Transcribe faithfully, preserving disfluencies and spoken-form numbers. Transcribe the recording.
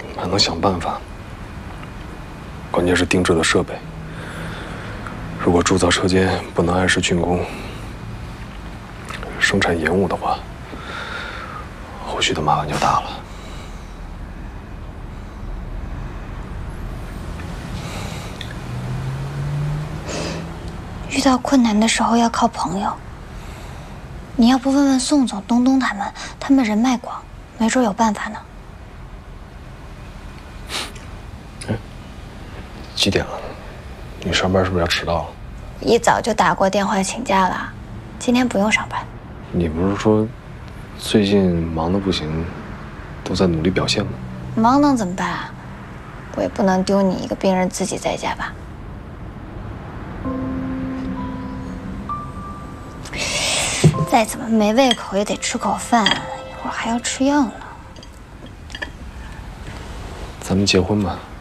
还能想办法。关键是定制的设备，如果铸造车间不能按时竣工，生产延误的话，后续的麻烦就大了。 遇到困难的时候要靠朋友。你要不问问宋总、东东他们，他们人脉广，没准有办法呢。 哎，几点了？你上班是不是要迟到了？ 一早就打过电话请假了，今天不用上班。 你不是说最近忙得不行，都在努力表现吗？ 忙能怎么办啊？我也不能丢你一个病人自己在家吧。再怎么没胃口也得吃口饭，一会儿还要吃药呢。 咱们结婚吧。